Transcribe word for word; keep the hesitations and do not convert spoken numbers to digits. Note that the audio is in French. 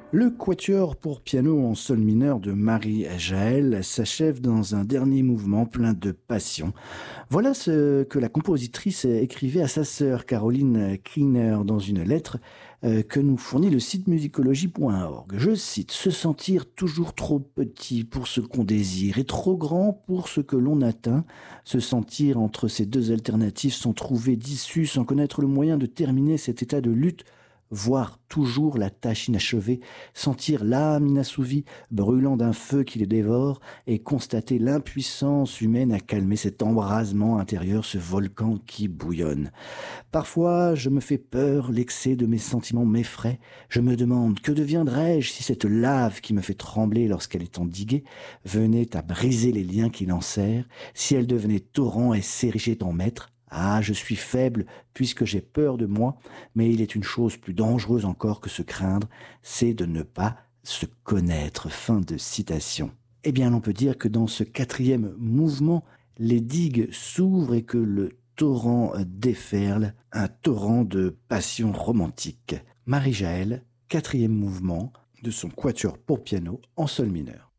Le quatuor pour piano en sol mineur de Marie-Jaël s'achève dans un dernier mouvement plein de passion. Voilà ce que la compositrice écrivait à sa sœur Caroline Kiener dans une lettre euh, que nous fournit le site musicologie point org. Je cite: Se sentir toujours trop petit pour ce qu'on désire et trop grand pour ce que l'on atteint, se sentir entre ces deux alternatives sans trouver d'issue, sans connaître le moyen de terminer cet état de lutte, voir toujours la tâche inachevée, sentir l'âme inassouvie, brûlant d'un feu qui les dévore, et constater l'impuissance humaine à calmer cet embrasement intérieur, ce volcan qui bouillonne. Parfois, je me fais peur, l'excès de mes sentiments m'effraie. Je me demande, que deviendrais-je si cette lave qui me fait trembler lorsqu'elle est endiguée venait à briser les liens qui l'enserrent, si elle devenait torrent et s'érigeait en maître? Ah, je suis faible puisque j'ai peur de moi, mais il est une chose plus dangereuse encore que se craindre, c'est de ne pas se connaître. Fin de citation. Eh bien, l'on peut dire que dans ce quatrième mouvement, les digues s'ouvrent et que le torrent déferle, un torrent de passion romantique. Marie-Jaël, quatrième mouvement de son quatuor pour piano en sol mineur.